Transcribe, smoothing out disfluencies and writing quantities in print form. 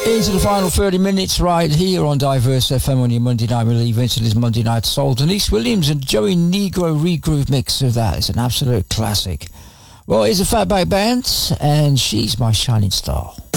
Into the final 30 minutes right here on Diverse FM on your Monday night. We'll leave into this Monday Night Soul. Denise Williams and Joey Negro regroove mix of that. It's an absolute classic. Well, it's a Fatback Band, and she's my shining star.